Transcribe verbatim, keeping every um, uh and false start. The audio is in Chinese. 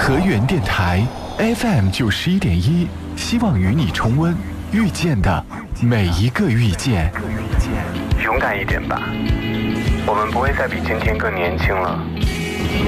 河源电台 F M 九十一点一，希望与你重温遇见的每一个遇见。 勇敢一点吧，我们不会再比今天更年轻了。